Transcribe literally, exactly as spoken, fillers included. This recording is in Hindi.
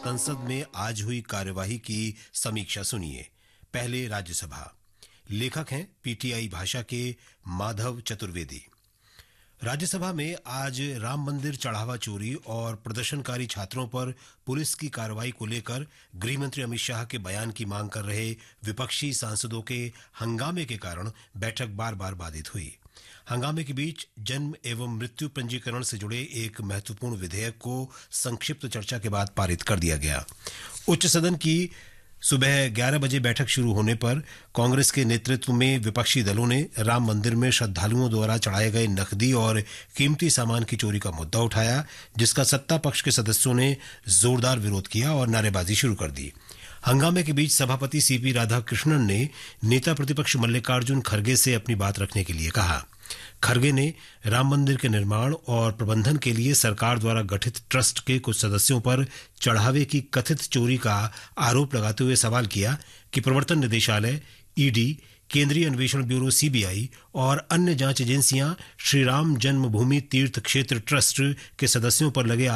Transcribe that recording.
संसद में आज हुई कार्यवाही की समीक्षा सुनिए। पहले राज्यसभा। लेखक हैं पीटीआई भाषा के माधव चतुर्वेदी। राज्यसभा में आज राम मंदिर चढ़ावा चोरी और प्रदर्शनकारी छात्रों पर पुलिस की कार्रवाई को लेकर गृहमंत्री अमित शाह के बयान की मांग कर रहे विपक्षी सांसदों के हंगामे के कारण बैठक बार बार बाधित हुई। हंगामे के बीच जन्म एवं मृत्यु पंजीकरण से जुड़े एक महत्वपूर्ण विधेयक को संक्षिप्त चर्चा के बाद पारित कर दिया गया। उच्च सदन की सुबह ग्यारह बजे बैठक शुरू होने पर कांग्रेस के नेतृत्व में विपक्षी दलों ने राम मंदिर में श्रद्धालुओं द्वारा चढ़ाए गए नकदी और कीमती सामान की चोरी का मुद्दा उठाया, जिसका सत्ता पक्ष के सदस्यों ने जोरदार विरोध किया और नारेबाजी शुरू कर दी। हंगामे के बीच सभापति सीपी राधाकृष्णन ने नेता प्रतिपक्ष मल्लिकार्जुन खड़गे से अपनी बात रखने के लिए कहा। खड़गे ने राम मंदिर के निर्माण और प्रबंधन के लिए सरकार द्वारा गठित ट्रस्ट के कुछ सदस्यों पर चढ़ावे की कथित चोरी का आरोप लगाते हुए सवाल किया कि प्रवर्तन निदेशालय, ईडी, केंद्रीय अन्वेषण ब्यूरो सीबीआई और अन्य जांच एजेंसियां श्री राम जन्मभूमि तीर्थ क्षेत्र ट्रस्ट के सदस्यों पर लगे